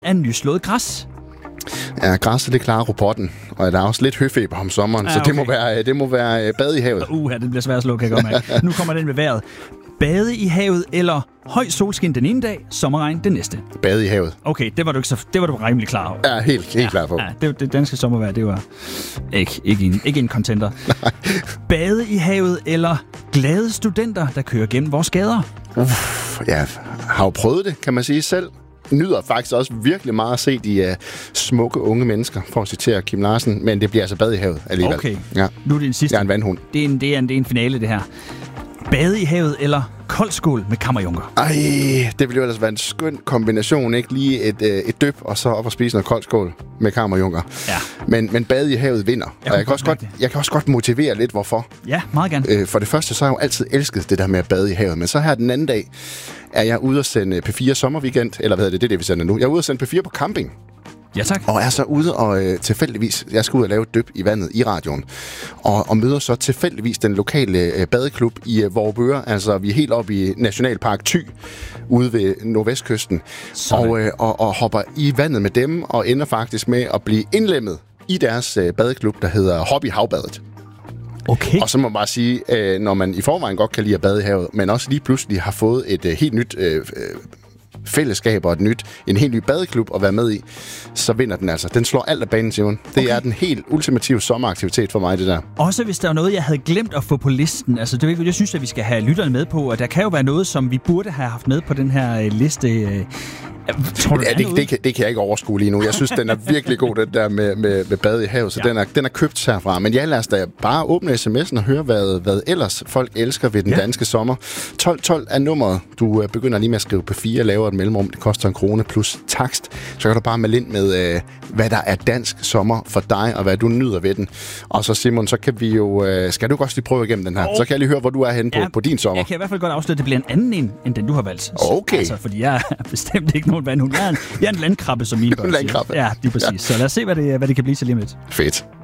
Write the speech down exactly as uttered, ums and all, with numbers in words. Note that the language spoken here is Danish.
af nyslået græs? Ja, græsset, det klarer robotten, og der er også lidt høfeber om sommeren, ja, okay. så det må være, det må være bade i havet. Uh, ja, det bliver svært at slå, kan jeg godt mærke. Nu kommer den med vejret. Bade i havet eller høj solskin den ene dag, sommerregn den næste? Bade i havet. Okay, det var du ikke så, det var du rimelig klar over. Ja, helt, helt ja, klar på. Ja, det, det danske sommervejr, det var ikke, ikke, en, ikke en contender. Bade i havet eller glade studenter, der kører gennem vores gader? Uff, ja, har jo prøvet det, kan man sige selv. Nyder faktisk også virkelig meget at se de uh, smukke unge mennesker, for at citere Kim Larsen, men det bliver altså bade i havet alligevel. Okay, ja. Nu er det en sidste. Jeg er en vandhund. Det er en, det er en, det er en finale, det her. Bade i havet eller koldskål med kammerjunker? Ej, det ville jo ellers være en skøn kombination, ikke? Lige et, øh, et dyp, og så op og spise noget koldskål med kammerjunker. Ja. Men, men bade i havet vinder. Jeg, og jeg, kan også godt, jeg kan også godt motivere lidt, hvorfor. Ja, meget gerne. Øh, for det første, så har jeg jo altid elsket det der med at bade i havet, men så her den anden dag er jeg ude at sende P fire Sommerweekend, eller hvad er det, det er det, vi sender nu. Jeg er ude at sende P fire på camping. Ja, tak. Og er så ude og øh, tilfældigvis, jeg skal ud og lave et dyb i vandet i radioen, og, og møder så tilfældigvis den lokale øh, badeklub i øh, Vorupør, altså vi er helt oppe i Nationalpark Thy, ude ved nordvestkysten, og, øh, og, og hopper i vandet med dem, og ender faktisk med at blive indlemmet i deres øh, badeklub, der hedder Hobby Havbadet. Okay. Og så må man bare sige, øh, når man i forvejen godt kan lide at bade i havet, men også lige pludselig har fået et øh, helt nyt øh, fællesskab og et nyt, en helt ny badeklub at være med i, så vinder den altså. Den slår alt af banen, Simon. Det okay. er den helt ultimative sommeraktivitet for mig, det der. Også hvis der er noget, jeg havde glemt at få på listen. Altså, det, jeg synes, at vi skal have lytterne med på, og der kan jo være noget, som vi burde have haft med på den her øh, liste. Øh, Tror du, ja, det, det, kan, det kan jeg ikke overskue lige nu. Jeg synes, den er virkelig god, den der med, med, med bade i havet, så ja. den, er, den er købt herfra. Men ja, lad os da bare åbne sms'en og høre, hvad, hvad ellers folk elsker ved den ja. danske sommer. tolv tolv er nummeret. Du begynder lige med at skrive P fire, laver et mellemrum. Det koster en krone plus takst. Så kan du bare melde ind med, øh, hvad der er dansk sommer for dig, og hvad du nyder ved den. Og så Simon, så kan vi jo... Øh, skal du godt lige prøve igennem den her? Oh. Så kan jeg lige høre, hvor du er henne på, ja, på din sommer. Jeg kan i hvert fald godt afsløre, at det bliver en anden en, end den du har valgt. Okay. Altså, fordi jeg er bestemt ikke nogen vandhund. Jeg er en, jeg er en landkrabbe, som mine børn siger. Landkrabbe. Ja, lige præcis. Ja. Så lad os se, hvad det, hvad det kan blive til lige om lidt. Fedt.